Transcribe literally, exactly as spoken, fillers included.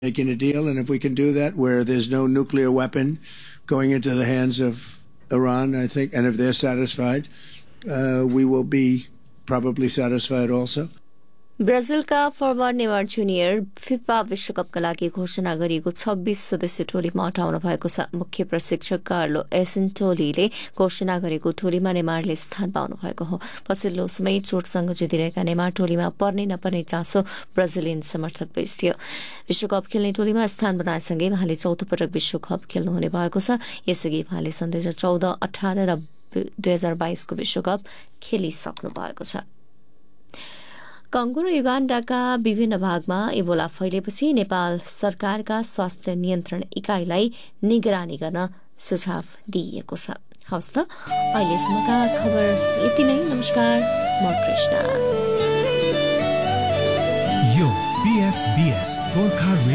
making a deal, and if we can do that where there's no nuclear weapon going into the hands of Iran, I think, and if they're satisfied, uh, we will be probably satisfied also. ब्राजिलका forward Neymar junior FIFA विश्वकपका लागि घोषणा गरिएको छब्बीस सदस्यीय टोलीमा हटाउनु भएको छ। मुख्य प्रशिक्षक कार्लो एसेन्टोलीले घोषणा गरेको टोलीमा नेमारले स्थान पाउनु भएको हो। पछिल्लो समय चोटसँग जुधिरहेका नेमार टोलीमा पर्ने नपर्ने चासो ब्राजिलियन समर्थक बीच थियो। विश्वकप खेल्ने टोलीमा स्थान बनाएसँगै उहाँले चौथो पटक विश्वकप खेल्नुहुने भएको छ। यसअघि उहाँले सन् दुई हजार चौध अठार र दुई हजार बाइसको विश्वकप खेलिसक्नु भएको छ। कंगो र युगाण्डाका विभिन्न भागमा इबोला फैलेपछि नेपाल सरकारका स्वास्थ्य नियन्त्रण इकाइलाई निगरानी गर्न सुझाव दिइएको छ। हवस् त अहिलेसम्मका खबर यति नै। नमस्कार, म कृष्ण। यो पीएफबीएस गोर्खा